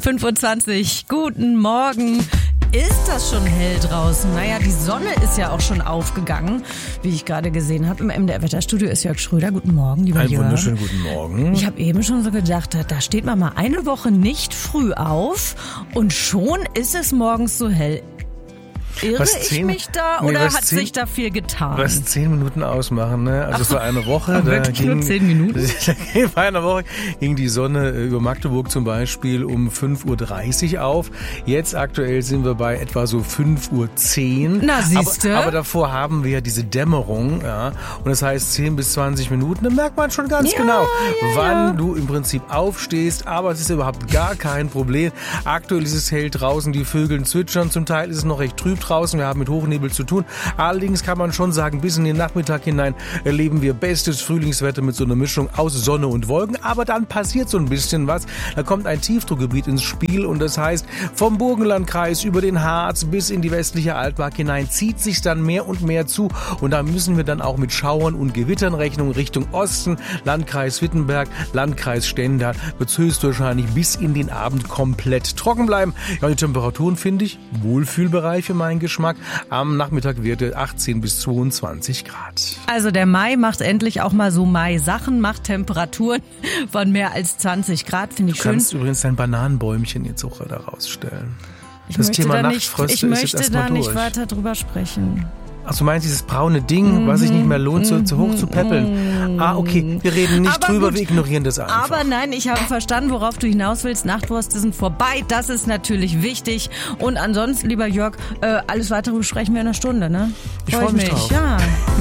5:20 Uhr. Guten Morgen. Ist das schon hell draußen? Naja, die Sonne ist ja auch schon aufgegangen, wie ich gerade gesehen habe. Im MDR-Wetterstudio ist Jörg Schröder. Guten Morgen, lieber Jörg. Einen wunderschönen guten Morgen. Ich habe eben schon so gedacht, da steht man mal eine Woche nicht früh auf und schon ist es morgens so hell. Irre ich mich da oder hat sich da viel getan? Was 10 Minuten ausmachen, ne? Also für eine Woche. Wirklich nur 10 Minuten? Vor einer Woche ging die Sonne über Magdeburg zum Beispiel um 5:30 Uhr auf. Jetzt aktuell sind wir bei etwa so 5:10 Uhr. Na, siehste. Aber davor haben wir ja diese Dämmerung, ja. Und das heißt 10 bis 20 Minuten. Da merkt man schon ganz genau, wann du im Prinzip aufstehst. Aber es ist überhaupt gar kein Problem. Aktuell ist es hell draußen, die Vögel zwitschern. Zum Teil ist es noch recht trüb draußen. Wir haben mit Hochnebel zu tun. Allerdings kann man schon sagen, bis in den Nachmittag hinein erleben wir bestes Frühlingswetter mit so einer Mischung aus Sonne und Wolken. Aber dann passiert so ein bisschen was. Da kommt ein Tiefdruckgebiet ins Spiel und das heißt, vom Burgenlandkreis über den Harz bis in die westliche Altmark hinein zieht sich dann mehr und mehr zu. Und da müssen wir dann auch mit Schauern und Gewittern rechnen Richtung Osten. Landkreis Wittenberg, Landkreis Stendal wird es höchstwahrscheinlich bis in den Abend komplett trocken bleiben. Ja, die Temperaturen finde ich Wohlfühlbereich für meinen Geschmack. Am Nachmittag Werte 18 bis 22 Grad. Also der Mai macht endlich auch mal so Mai-Sachen, macht Temperaturen von mehr als 20 Grad, finde ich schön. Du kannst übrigens dein Bananenbäumchen jetzt auch da rausstellen. Ich möchte da nicht weiter drüber sprechen. Ach, du meinst dieses braune Ding, was sich nicht mehr lohnt, zu hoch zu peppeln. Okay, wir reden nicht drüber, wir ignorieren das einfach. Aber nein, ich habe verstanden, worauf du hinaus willst. Nachtwürste sind vorbei, das ist natürlich wichtig. Und ansonsten, lieber Jörg, alles weitere besprechen wir in einer Stunde, ne? Ich freue mich drauf. Ja.